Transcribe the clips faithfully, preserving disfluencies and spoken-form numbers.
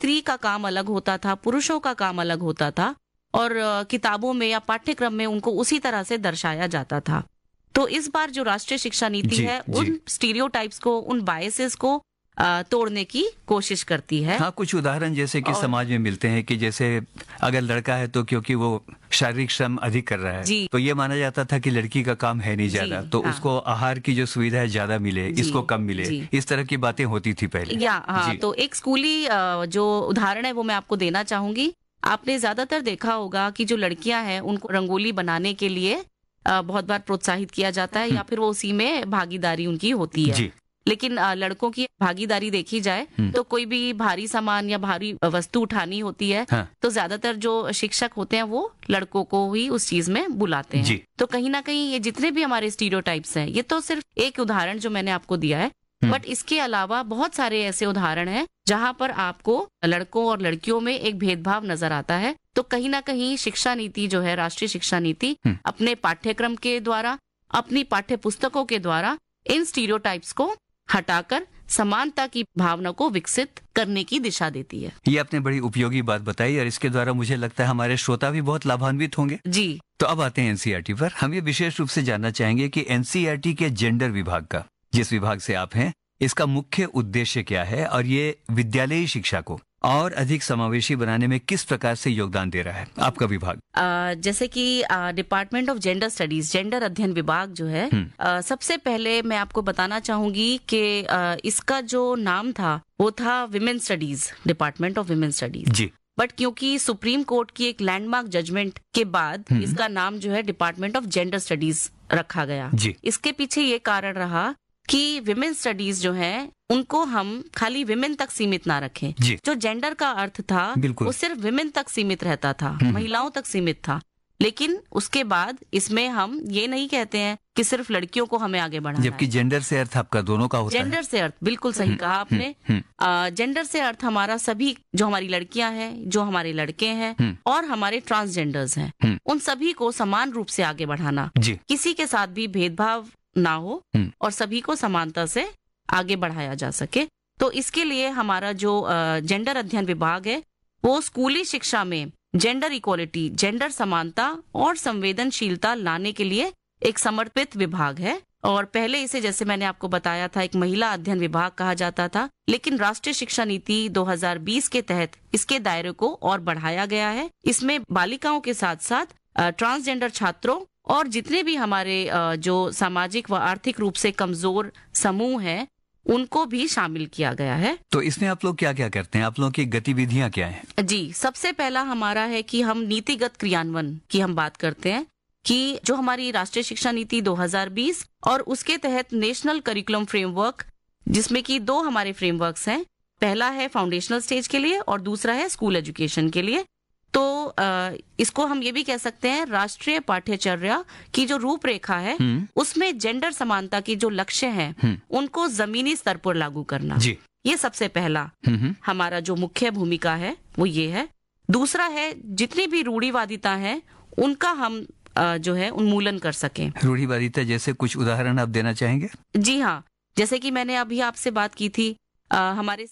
स्त्री का काम अलग होता था, पुरुषों का काम अलग होता था, और किताबों में या पाठ्यक्रम में उनको उसी तरह से दर्शाया जाता था। तो इस बार जो राष्ट्रीय शिक्षा नीति जी, है जी. उन स्टीरियोटाइप्स को, उन बायसेस को आ, तोड़ने की कोशिश करती है। हाँ, कुछ उदाहरण जैसे कि और... समाज में मिलते हैं कि जैसे अगर लड़का है तो क्योंकि वो शारीरिक श्रम अधिक कर रहा है तो ये माना जाता था कि लड़की का काम है नहीं ज्यादा, तो हाँ. उसको आहार की जो सुविधा है ज्यादा मिले, इसको कम मिले, इस तरह की बातें होती थी पहले। या हाँ, तो एक स्कूली जो उदाहरण है वो मैं आपको देना चाहूंगी। आपने ज्यादातर देखा होगा कि जो लड़कियां हैं उनको रंगोली बनाने के लिए बहुत बार प्रोत्साहित किया जाता है, या फिर वो उसी में भागीदारी उनकी होती है। लेकिन लड़कों की भागीदारी देखी जाए तो कोई भी भारी सामान या भारी वस्तु उठानी होती है, हाँ। तो ज्यादातर जो शिक्षक होते हैं वो लड़कों को ही उस चीज में बुलाते हैं। तो कहीं ना कहीं ये जितने भी हमारे स्टीरियोटाइप्स हैं, ये तो सिर्फ एक उदाहरण जो मैंने आपको दिया है, बट इसके अलावा बहुत सारे ऐसे उदाहरण हैं जहाँ पर आपको लड़कों और लड़कियों में एक भेदभाव नजर आता है। तो कहीं ना कहीं शिक्षा नीति जो है, राष्ट्रीय शिक्षा नीति, अपने पाठ्यक्रम के द्वारा, अपनी पाठ्य पुस्तकों के द्वारा इन स्टीरियोटाइप्स को हटाकर समानता की भावना को विकसित करने की दिशा देती है। ये आपने बड़ी उपयोगी बात बताई और इसके द्वारा मुझे लगता है हमारे श्रोता भी बहुत लाभान्वित होंगे। जी। तो अब आते हैं एनसीईआरटी पर। हम ये विशेष रूप से जानना चाहेंगे कि एनसीईआरटी के जेंडर विभाग का, जिस विभाग से आप हैं, इसका मुख्य उद्देश्य क्या है और ये विद्यालयी शिक्षा को और अधिक समावेशी बनाने में किस प्रकार से योगदान दे रहा है आपका विभाग? आ, जैसे कि department of gender studies, gender अध्ययन विभाग जो है, आ, सबसे पहले मैं आपको बताना चाहूंगी कि आ, इसका जो नाम था वो था women studies, department of women studies. Ji. But क्योंकि सुप्रीम कोर्ट की एक लैंडमार्क जजमेंट के बाद इसका नाम जो है डिपार्टमेंट ऑफ जेंडर स्टडीज रखा गया। जी। इसके पीछे ये कारण रहा कि विमेन स्टडीज जो है उनको हम खाली विमेन तक सीमित ना रखें। जो जेंडर का अर्थ था वो सिर्फ विमेन तक सीमित रहता था, महिलाओं तक सीमित था। लेकिन उसके बाद इसमें हम ये नहीं कहते हैं कि सिर्फ लड़कियों को हमें आगे बढ़ाना है। जबकि जेंडर से अर्थ आपका दोनों का होता है। जेंडर से अर्थ, बिल्कुल सही कहा आपने। जेंडर से अर्थ हमारा सभी, जो हमारी लड़कियां हैं, जो हमारे लड़के हैं और हमारे ट्रांसजेंडर्स हैं, उन सभी को समान रूप से आगे बढ़ाना, किसी के साथ भी भेदभाव ना हो और सभी को समानता से आगे बढ़ाया जा सके। तो इसके लिए हमारा जो जेंडर अध्ययन विभाग है वो स्कूली शिक्षा में जेंडर इक्वालिटी, जेंडर समानता और संवेदनशीलता लाने के लिए एक समर्पित विभाग है। और पहले इसे, जैसे मैंने आपको बताया था, एक महिला अध्ययन विभाग कहा जाता था, लेकिन राष्ट्रीय शिक्षा नीति दो हज़ार बीस के तहत इसके दायरे को और बढ़ाया गया है। इसमें बालिकाओं के साथ साथ ट्रांसजेंडर छात्रों और जितने भी हमारे जो सामाजिक व आर्थिक रूप से कमजोर समूह हैं उनको भी शामिल किया गया है। तो इसमें आप लोग क्या क्या करते हैं? आप लोगों की गतिविधियां क्या हैं? जी, सबसे पहला हमारा है कि हम नीतिगत क्रियान्वयन की हम बात करते हैं कि जो हमारी राष्ट्रीय शिक्षा नीति दो हज़ार बीस और उसके तहत नेशनल करिकुलम फ्रेमवर्क, जिसमें कि दो हमारे फ्रेमवर्क्स हैं, पहला है फाउंडेशनल स्टेज के लिए और दूसरा है स्कूल एजुकेशन के लिए। तो आ, इसको हम ये भी कह सकते हैं राष्ट्रीय पाठ्यचर्या की जो रूपरेखा है उसमें जेंडर समानता की जो लक्ष्य हैं उनको जमीनी स्तर पर लागू करना। जी। ये सबसे पहला हमारा जो मुख्य भूमिका है वो ये है। दूसरा है जितनी भी रूढ़िवादिता है उनका हम आ, जो है उन्मूलन कर सकें। रूढ़िवादिता जैसे कुछ उदाहरण आप देना चाहेंगे? जी हाँ, जैसे कि मैंने अभी आपसे बात की थी, आ, हमारे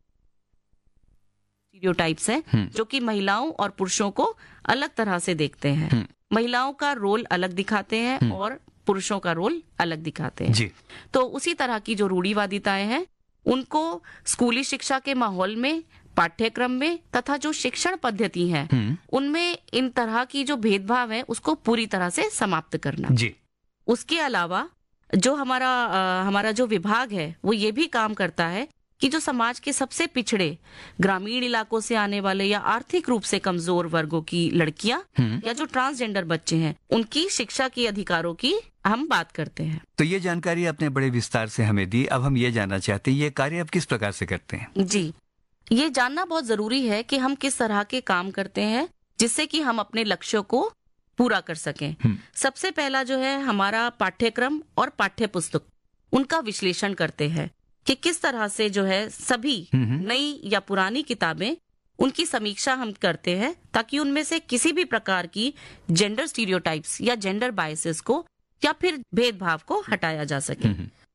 स्टीरियोटाइप्स हैं जो कि महिलाओं और पुरुषों को अलग तरह से देखते हैं। महिलाओं का रोल अलग दिखाते हैं और पुरुषों का रोल अलग दिखाते हैं। जी। तो उसी तरह की जो रूढ़िवादिताएं हैं उनको स्कूली शिक्षा के माहौल में, पाठ्यक्रम में तथा जो शिक्षण पद्धति है उनमें इन तरह की जो भेदभाव है उसको पूरी तरह से समाप्त करना। जी। उसके अलावा जो हमारा आ, हमारा जो विभाग है वो ये भी काम करता है कि जो समाज के सबसे पिछड़े ग्रामीण इलाकों से आने वाले या आर्थिक रूप से कमजोर वर्गों की लड़कियां या जो ट्रांसजेंडर बच्चे हैं उनकी शिक्षा के अधिकारों की हम बात करते हैं। तो ये जानकारी आपने बड़े विस्तार से हमें दी। अब हम ये जानना चाहते हैं ये कार्य आप किस प्रकार से करते हैं? जी, ये जानना बहुत जरूरी है कि हम किस तरह के काम करते हैं जिससे कि हम अपने लक्ष्यों को पूरा कर सकें। सबसे पहला जो है हमारा पाठ्यक्रम और पाठ्य पुस्तक, उनका विश्लेषण करते हैं कि किस तरह से जो है सभी नई या पुरानी किताबें, उनकी समीक्षा हम करते हैं ताकि उनमें से किसी भी प्रकार की जेंडर स्टीरियोटाइप्स या जेंडर बायसेस को या फिर भेदभाव को हटाया जा सके।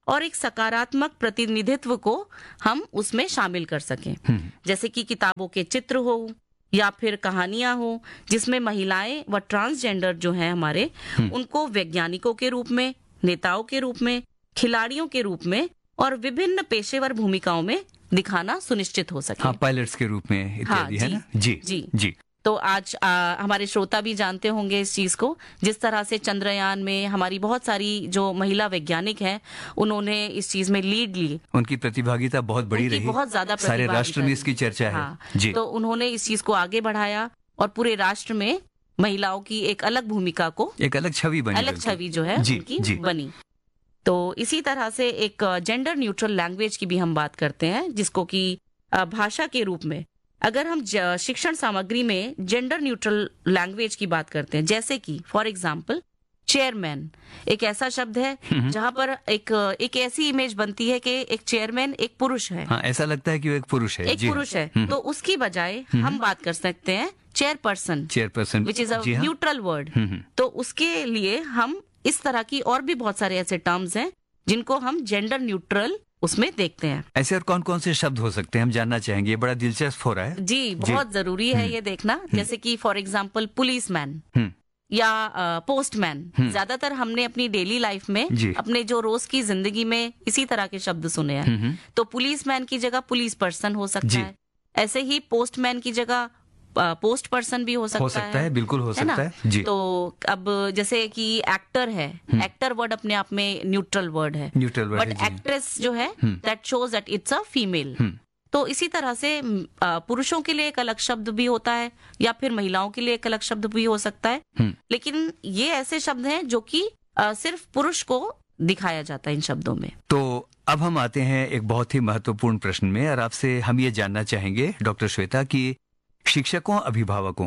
और एक सकारात्मक प्रतिनिधित्व को हम उसमें शामिल कर सकें। हम्म, जैसे कि किताबों के चित्र हो या फिर कहानियां हो जिसमें महिलाएं व ट्रांसजेंडर जो हैं हमारे, उनको वैज्ञानिकों के रूप में, नेताओं के रूप में, खिलाड़ियों के रूप में और विभिन्न पेशेवर भूमिकाओं में दिखाना सुनिश्चित हो सके। हाँ, पायलट्स के रूप में इत्यादि, है जी, ना? जी जी। जी। तो आज आ, हमारे श्रोता भी जानते होंगे इस चीज को, जिस तरह से चंद्रयान में हमारी बहुत सारी जो महिला वैज्ञानिक हैं उन्होंने इस चीज में लीड ली। उनकी प्रतिभागिता बहुत बड़ी उनकी रही, बहुत ज्यादा सारे प्रतिभागिता राष्ट्र में रही। इसकी चर्चा है। हाँ, जी। तो उन्होंने इस चीज को आगे बढ़ाया और पूरे राष्ट्र में महिलाओं की एक अलग भूमिका को, एक अलग छवि बनी, अलग बिल्कुल। छवि जो है जी, उनकी जी। बनी। तो इसी तरह से एक जेंडर न्यूट्रल लैंग्वेज की भी हम बात करते हैं, जिसको कि अ, भाषा के रूप में अगर हम ज- शिक्षण सामग्री में जेंडर न्यूट्रल लैंग्वेज की बात करते हैं, जैसे कि फॉर एग्जाम्पल चेयरमैन एक ऐसा शब्द है जहां पर एक एक ऐसी इमेज बनती है कि एक चेयरमैन एक पुरुष है, हाँ, ऐसा लगता है कि वो एक पुरुष है। एक जी, पुरुष है। हम्म। तो उसकी बजाय हम बात कर सकते हैं chairperson, chairperson, which is a जी हाँ। Neutral word. हम्म, हम्म। तो उसके लिए हम इस तरह की और भी बहुत सारे ऐसे टर्म्स हैं जिनको हम जेंडर न्यूट्रल उसमें देखते हैं। ऐसे और कौन कौन से शब्द हो सकते हैं, हम जानना चाहेंगे, ये बड़ा दिलचस्प हो रहा है। जी, बहुत जरूरी है ये देखना। जैसे कि फॉर एग्जाम्पल पुलिसमैन हम्म, या पोस्टमैन, ज्यादातर हमने अपनी डेली लाइफ में जी। अपने जो रोज की जिंदगी में इसी तरह के शब्द सुने हैं। हम्म, तो पुलिसमैन की जगह पुलिस पर्सन हो सकता जी। है, ऐसे ही पोस्टमैन की जगह पोस्ट पर्सन भी हो सकता, हो सकता है, बिल्कुल हो है ना? सकता है। जी। तो अब जैसे कि एक्टर है, एक्टर वर्ड अपने आप में न्यूट्रल वर्ड है, न्यूट्रल वर्ड बट है, जी। एक्ट्रेस जो है that shows that it's a female. हम्म, तो इसी तरह से म, अ, पुरुषों के लिए एक अलग शब्द भी होता है या फिर महिलाओं के लिए एक अलग शब्द भी हो सकता है। हम्म। लेकिन ये ऐसे शब्द हैं जो कि अ, सिर्फ पुरुष को दिखाया जाता है इन शब्दों में। तो अब हम आते हैं एक बहुत ही महत्वपूर्ण प्रश्न में, और आपसे हम ये जानना चाहेंगे डॉक्टर श्वेता कि शिक्षकों, अभिभावकों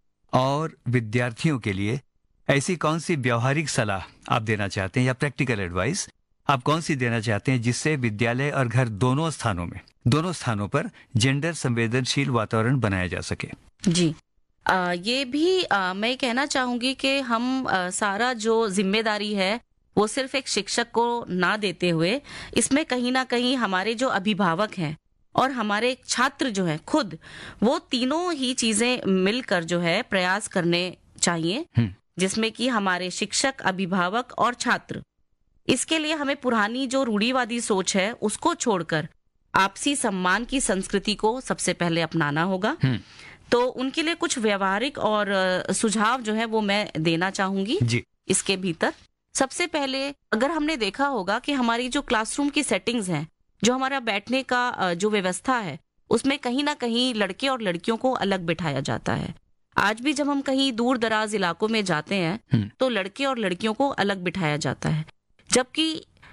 और विद्यार्थियों के लिए ऐसी कौन सी व्यावहारिक सलाह आप देना चाहते हैं, या प्रैक्टिकल एडवाइस आप कौन सी देना चाहते हैं, जिससे विद्यालय और घर दोनों स्थानों में, दोनों स्थानों पर जेंडर संवेदनशील वातावरण बनाया जा सके? जी, आ, ये भी आ, मैं कहना चाहूंगी कि हम आ, सारा जो जिम्मेदारी है वो सिर्फ एक शिक्षक को ना देते हुए, इसमें कहीं ना कहीं हमारे जो अभिभावक हैं और हमारे छात्र जो है खुद, वो तीनों ही चीजें मिलकर जो है प्रयास करने चाहिए, जिसमें कि हमारे शिक्षक, अभिभावक और छात्र। इसके लिए हमें पुरानी जो रूढ़िवादी सोच है उसको छोड़कर आपसी सम्मान की संस्कृति को सबसे पहले अपनाना होगा। तो उनके लिए कुछ व्यवहारिक और अ, सुझाव जो है वो मैं देना चाहूंगी जी। इसके भीतर। सबसे पहले अगर हमने देखा होगा कि हमारी जो क्लासरूम की सेटिंग्स हैं, जो हमारा बैठने का अ, जो व्यवस्था है, उसमें कहीं ना कहीं लड़के और लड़कियों को अलग बिठाया जाता है। आज भी जब हम कहीं दूर दराज इलाकों में जाते हैं तो लड़के और लड़कियों को अलग बिठाया जाता है, जबकि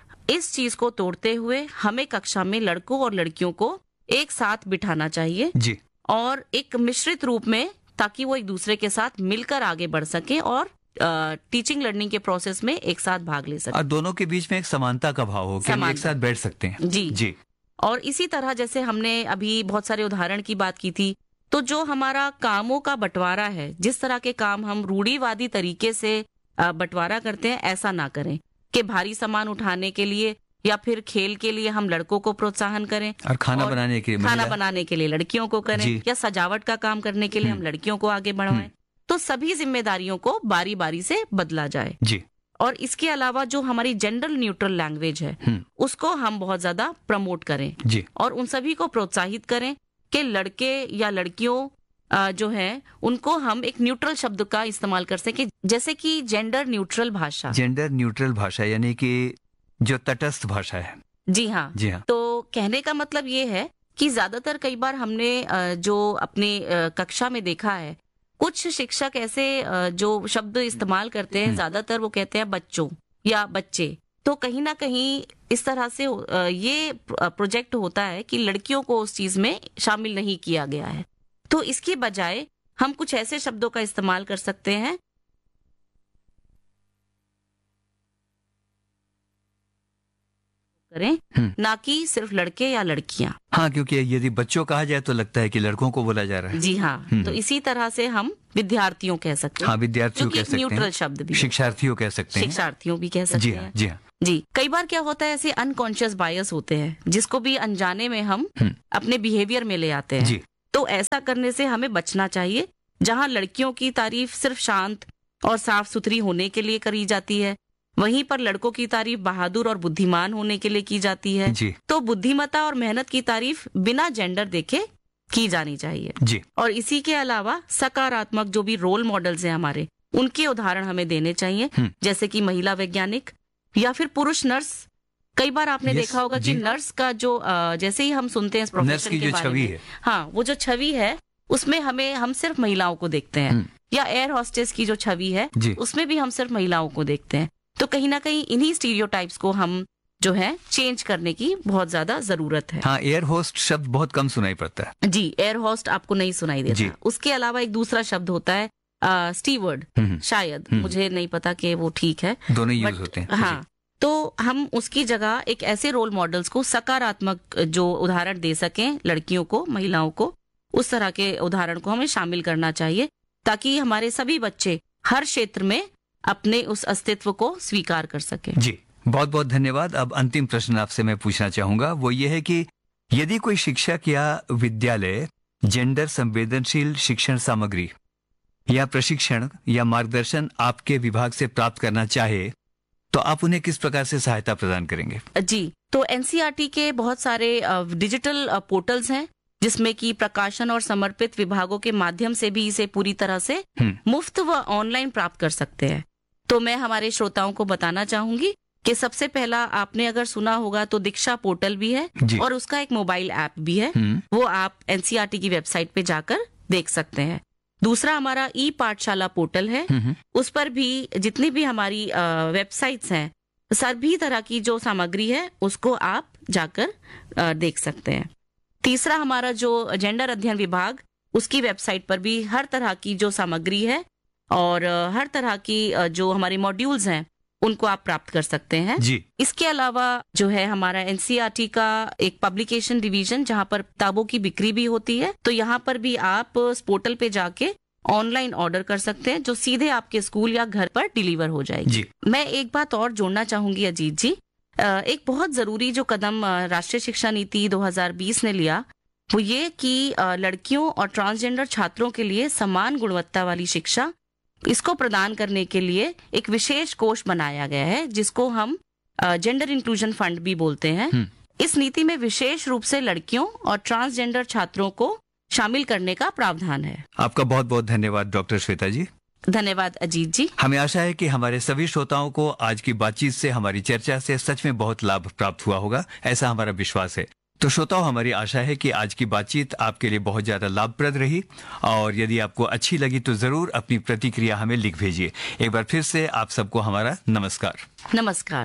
इस चीज को तोड़ते हुए हमें कक्षा में लड़कों और लड़कियों को एक साथ बिठाना चाहिए जी। और एक मिश्रित रूप में, ताकि वो एक दूसरे के साथ मिलकर आगे बढ़ सके और टीचिंग लर्निंग के प्रोसेस में एक साथ भाग ले सके, और दोनों के बीच में एक समानता का भाव हो कि हम एक साथ बैठ सकते हैं। जी जी। और इसी तरह जैसे हमने अभी बहुत सारे उदाहरण की बात की थी, तो जो हमारा कामों का बंटवारा है, जिस तरह के काम हम रूढ़िवादी तरीके से अ, बंटवारा करते हैं, ऐसा ना करें कि भारी सामान उठाने के लिए या फिर खेल के लिए हम लड़कों को प्रोत्साहन करें और खाना और बनाने के लिए खाना महिला- बनाने के लिए लड़कियों को करें, जी। या सजावट का काम करने के लिए हम लड़कियों को आगे बढ़ाएं। तो सभी जिम्मेदारियों को बारी बारी से बदला जाए। जी। और इसके अलावा जो हमारी जेंडर न्यूट्रल लैंग्वेज है हम्म। उसको हम बहुत ज्यादा प्रमोट करें जी। और उन सभी को प्रोत्साहित करें कि लड़के या लड़कियों अ, जो है उनको हम एक न्यूट्रल शब्द का इस्तेमाल कर सके, जैसे कि जेंडर न्यूट्रल भाषा। जेंडर न्यूट्रल भाषा यानी कि जो तटस्थ भाषा है। जी हाँ। जी हाँ। तो कहने का मतलब ये है कि ज्यादातर कई बार हमने अ, जो अपने अ, कक्षा में देखा है, कुछ शिक्षक ऐसे अ, जो शब्द इस्तेमाल करते हैं, ज्यादातर वो कहते हैं बच्चों या बच्चे। तो कहीं ना कहीं इस तरह से अ, ये प्रोजेक्ट होता है कि लड़कियों को उस चीज में शामिल नहीं किया गया है। तो इसके बजाय हम कुछ ऐसे शब्दों का इस्तेमाल कर सकते हैं करें, ना कि सिर्फ लड़के या लड़कियां। हाँ, क्योंकि यदि बच्चों कहा जाए तो लगता है कि लड़कों को बोला जा रहा है। जी हाँ। तो इसी तरह से हम विद्यार्थियों कह सकते हैं। हाँ, विद्यार्थियों जो कि कह एक सकते न्यूट्रल हैं, शब्द भी है। शिक्षार्थियों कह सकते हैं। शिक्षार्थियों भी कह सकते जी हैं। हाँ। जी हाँ। जी, कई बार क्या होता है, ऐसे अनकॉन्शियस बायस होते हैं जिसको भी अनजाने में हम हम्म। अपने बिहेवियर में ले आते हैं। जी तो ऐसा करने से हमें बचना चाहिए। जहां लड़कियों की तारीफ सिर्फ शांत और साफ सुथरी होने के लिए करी जाती है, वहीं पर लड़कों की तारीफ बहादुर और बुद्धिमान होने के लिए की जाती है। जी तो बुद्धिमत्ता और मेहनत की तारीफ बिना जेंडर देखे की जानी चाहिए। जी और इसी के अलावा सकारात्मक जो भी रोल मॉडल्स हैं हमारे, उनके उदाहरण हमें देने चाहिए, हम्म। जैसे कि महिला वैज्ञानिक या फिर पुरुष नर्स। कई बार आपने Yes, देखा होगा कि जी। नर्स का जो अ, जैसे ही हम सुनते हैं इस नर्स प्रोफेशन की के जो बारे छवि में, है, हाँ, वो जो छवि है उसमें हमें हम सिर्फ महिलाओं को देखते हैं। हम्म। या एयर हॉस्टेस की जो छवि है जी उसमें भी हम सिर्फ महिलाओं को देखते हैं। तो कहीं ना कहीं इन्हीं स्टीरियोटाइप्स को हम जो है चेंज करने की बहुत ज्यादा जरूरत है। हाँ, एयर होस्ट शब्द बहुत कम सुनाई पड़ता है। जी, एयर होस्ट आपको नहीं सुनाई जी। देता। उसके अलावा एक दूसरा शब्द होता है स्टीवर्ड, हम्म, शायद, हम्म। मुझे नहीं पता कि वो ठीक है। दोनों यूज But, होते हैं। हाँ, तो हम उसकी जगह एक ऐसे रोल मॉडल्स को, सकारात्मक जो उदाहरण दे सकें लड़कियों को, महिलाओं को, उस तरह के उदाहरण को हमें शामिल करना चाहिए, ताकि हमारे सभी बच्चे हर क्षेत्र में अपने उस अस्तित्व को स्वीकार कर सकें। जी बहुत बहुत धन्यवाद। अब अंतिम प्रश्न आपसे मैं पूछना चाहूंगा, वो ये है कि यदि कोई शिक्षक या विद्यालय जेंडर संवेदनशील शिक्षण सामग्री या प्रशिक्षण या मार्गदर्शन आपके विभाग से प्राप्त करना चाहे, तो आप उन्हें किस प्रकार से सहायता प्रदान करेंगे? जी, तो एनसीईआरटी के बहुत सारे अ, डिजिटल अ, पोर्टल्स हैं, जिसमें कि प्रकाशन और समर्पित विभागों के माध्यम से भी इसे पूरी तरह से हम्म। मुफ्त व ऑनलाइन प्राप्त कर सकते हैं। तो मैं हमारे श्रोताओं को बताना चाहूंगी कि सबसे पहला, आपने अगर सुना होगा तो दीक्षा पोर्टल भी है जी। और उसका एक मोबाइल ऐप भी है, हम्म, वो आप एनसीईआरटी की वेबसाइट पे जाकर देख सकते हैं। दूसरा हमारा ई पाठशाला पोर्टल है, हम्म, उस पर भी जितनी भी हमारी वेबसाइट्स हैं, सभी तरह की जो सामग्री है उसको आप जाकर अ, देख सकते हैं। तीसरा हमारा जो जेंडर अध्ययन विभाग, उसकी वेबसाइट पर भी हर तरह की जो सामग्री है और अ, हर तरह की अ, जो हमारे मॉड्यूल्स हैं उनको आप प्राप्त कर सकते हैं। जी इसके अलावा जो है हमारा एनसीईआरटी का एक पब्लिकेशन डिवीजन, जहां पर किताबों की बिक्री भी होती है, तो यहाँ पर भी आप इस पोर्टल पे जाके ऑनलाइन ऑर्डर कर सकते हैं, जो सीधे आपके स्कूल या घर पर डिलीवर हो जाएगी। जी मैं एक बात और जोड़ना चाहूंगी अजीत जी, अ, एक बहुत जरूरी जो कदम अ, राष्ट्रीय शिक्षा नीति दो हज़ार बीस ने लिया, वो ये कि अ, लड़कियों और ट्रांसजेंडर छात्रों के लिए समान गुणवत्ता वाली शिक्षा, इसको प्रदान करने के लिए एक विशेष कोष बनाया गया है, जिसको हम जेंडर इंक्लूजन फंड भी बोलते हैं। हम्म। इस नीति में विशेष रूप से लड़कियों और ट्रांसजेंडर छात्रों को शामिल करने का प्रावधान है। आपका बहुत बहुत धन्यवाद डॉक्टर श्वेता जी। धन्यवाद अजीत जी। हमें आशा है कि हमारे सभी श्रोताओं को आज की बातचीत से, हमारी चर्चा से सच में बहुत लाभ प्राप्त हुआ होगा, ऐसा हमारा विश्वास है। तो श्रोताओं, हमारी आशा है कि आज की बातचीत आपके लिए बहुत ज्यादा लाभप्रद रही, और यदि आपको अच्छी लगी तो जरूर अपनी प्रतिक्रिया हमें लिख भेजिए। एक बार फिर से आप सबको हमारा नमस्कार। नमस्कार।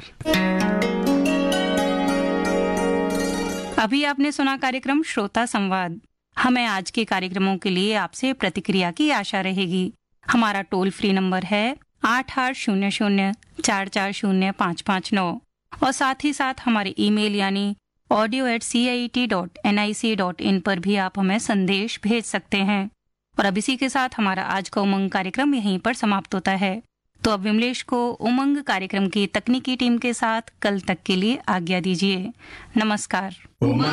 अभी आपने सुना कार्यक्रम श्रोता संवाद। हमें आज के कार्यक्रमों के लिए आपसे प्रतिक्रिया की आशा रहेगी। हमारा टोल फ्री नंबर है आठ आठ शून्य शून्य चार चार शून्य पाँच पाँच नौ, और साथ ही साथ हमारे ईमेल यानी audio eight C I T dot N I C dot in पर भी आप हमें संदेश भेज सकते हैं। और अब इसी के साथ हमारा आज का उमंग कार्यक्रम यहीं पर समाप्त होता है। तो अब विमलेश को उमंग कार्यक्रम की तकनीकी टीम के साथ कल तक के लिए आज्ञा दीजिए। नमस्कार।